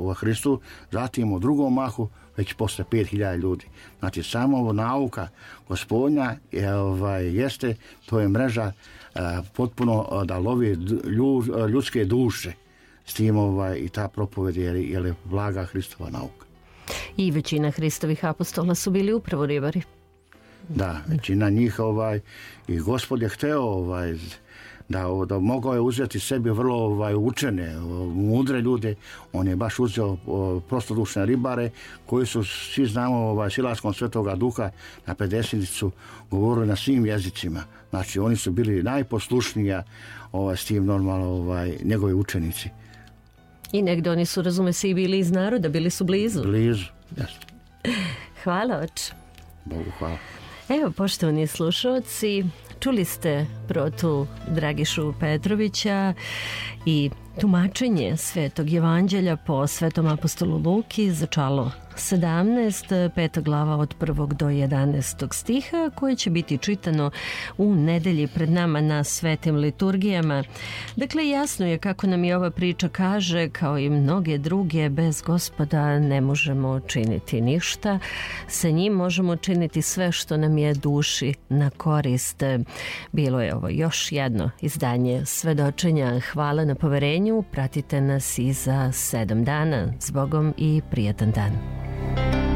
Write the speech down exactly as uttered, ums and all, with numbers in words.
u Hristu, zatim u drugom mahu već posle pet hiljada ljudi. Znači, samo ovo nauka Gospodnja je, ovaj, jeste, to je mreža a, potpuno da lovi ljudske duše s tim ovaj, i ta propoved je, je blaga Hristova nauka. I većina Hristovih apostola su bili upravo ribari. Da, većina njih ovaj, i Gospod je hteo ovaj, da, da mogao je uzeti sebi vrlo ovaj, učene, mudre ljude. On je baš uzeo prostodušne ribare koji su, svi znamo, ovaj, silaskom Svetoga Duha na pedesnicu govorili na svim jezicima. Znači, oni su bili najposlušnija ovaj, s tim normalno ovaj, njegovi učenici. I negdje oni su, razume se, i bili iz naroda, bili su blizu. Blizu, jasno. Hvala, oče. Bogu hvala. Evo, poštovani slušalci, čuli ste protu Dragišu Petrovića i tumačenje Svetog Evanđelja po Svetom apostolu Luki za čalo sedamnaest, peta glava od prvog do jedanaestog stiha, koje će biti čitano u nedelji pred nama na svetim liturgijama. Dakle, jasno je kako nam i ova priča kaže, kao i mnoge druge, bez Gospoda ne možemo činiti ništa. Sa njim možemo činiti sve što nam je duši na korist. Bilo je ovo još jedno izdanje svedočenja. Hvala na poverenju. Pratite nas i za sedam dana. S Bogom i prijatan dan.